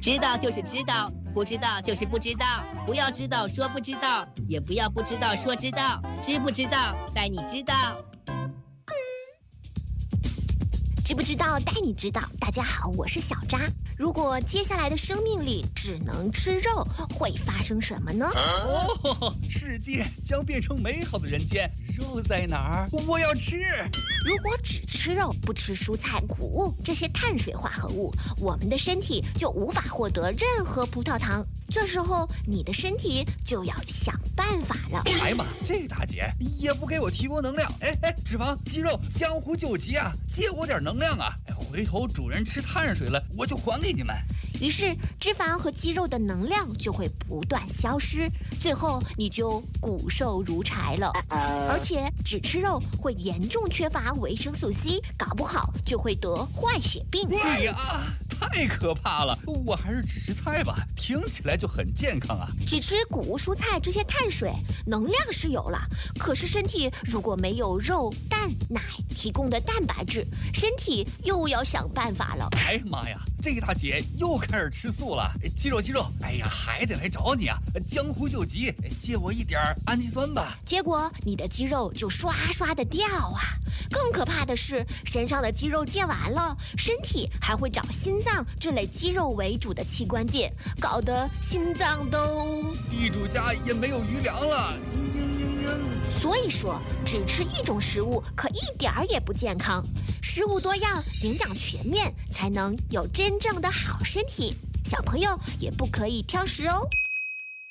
知道就是知道，不知道就是不知道。不要知道说不知道，也不要不知道说知道。知不知道，在你知道。 知不知道带你知道。大家好，我是小扎。如果接下来的生命里只能吃肉，会发生什么呢？ 世界将变成美好的人间。肉在哪儿？我要吃。 如果只吃肉，不吃蔬菜、谷物这些碳水化合物，我们的身体就无法获得任何葡萄糖。这时候你的身体就要想办法了。 哎呀妈，这大姐也不给我提供能量。脂肪、肌肉，江湖救急啊，借我点能量啊！回头主人吃碳水了，我就还给你们。 于是脂肪和肌肉的能量就会不断消失，最后你就骨瘦如柴了。而且只吃肉会严重缺乏维生素 C， 搞不好就会得坏血病。 哎呀，太可怕了！我还是只吃菜吧，听起来就很健康啊。 只吃谷物蔬菜这些碳水，能量是有了，可是身体如果没有肉、蛋、奶提供的蛋白质，身体又要想办法了。 哎呀妈呀，这大姐又开始吃素了。肌肉，哎呀，还得来找你啊！江湖救急，借我一点氨基酸吧。 结果你的肌肉就刷刷的掉啊！更可怕的是，身上的肌肉借完了，身体还会找心脏这类肌肉为主的器官借，搞得心脏都…… 地主家也没有余粮了。 所以说，只吃一种食物可一点儿也不健康。食物多样，营养全面，才能有真正的好身体。小朋友也不可以挑食哦。